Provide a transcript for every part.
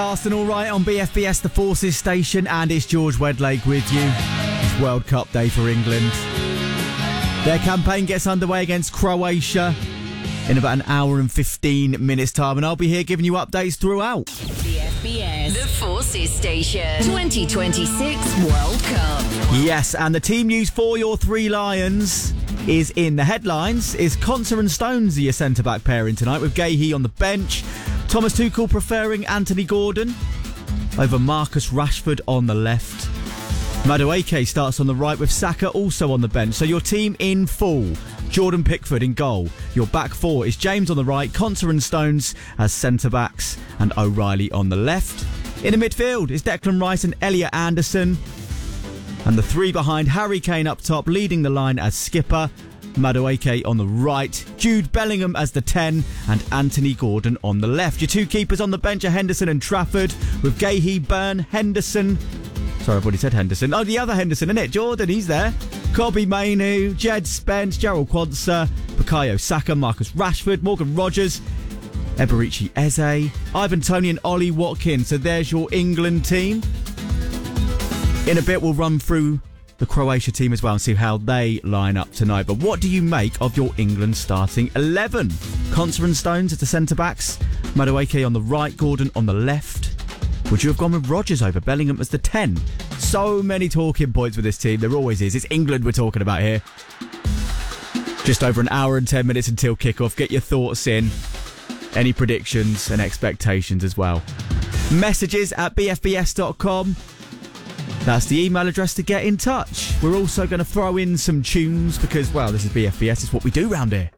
Arsenal right on BFBS, the Forces station, and it's George Wedlake with you. It's World Cup day for England. Their campaign gets underway against Croatia in about an hour and 15 minutes time, and I'll be here giving you updates throughout. BFBS, the Forces station, 2026 World Cup. Yes, and the team news for your Three Lions is in the headlines. Is Konsa and Stones your centre-back pairing tonight, with Gahey on the bench? Thomas Tuchel preferring Anthony Gordon over Marcus Rashford on the left. Madueke starts on the right with Saka also on the bench. So your team in full. Jordan Pickford in goal. Your back four is James on the right, Konsa and Stones as centre-backs, and O'Reilly on the left. In the midfield is Declan Rice and Elliot Anderson. And the three behind, Harry Kane up top, leading the line as skipper. Madueke on the right, Jude Bellingham as the 10, and Anthony Gordon on the left. Your two keepers on the bench are Henderson and Trafford, with Gahey, Byrne, Henderson. Sorry, I've already said Henderson. Oh, the other Henderson, isn't it? Jordan, he's there. Kobbie Mainoo, Jed Spence, Gerald Quansah, Bukayo Saka, Marcus Rashford, Morgan Rogers, Eberici Eze, Ivan Toney and Ollie Watkins. So there's your England team. In a bit, we'll run through the Croatia team as well and see how they line up tonight. But what do you make of your England starting 11? Konsa and Stones as the centre-backs, Madueke on the right, Gordon on the left. Would you have gone with Rodgers over Bellingham as the 10? So many talking points with this team. There always is. It's England we're talking about here. Just over an hour and 10 minutes until kickoff. Get your thoughts in. Any predictions and expectations as well. Messages at bfbs.com. That's the email address to get in touch. We're also going to throw in some tunes because, well, this is BFBS. It's what we do round here.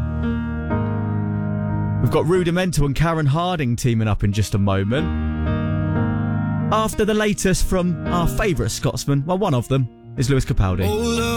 We've got Rudimental and Karen Harding teaming up in just a moment. After the latest from our favourite Scotsman, well, one of them is Lewis Capaldi.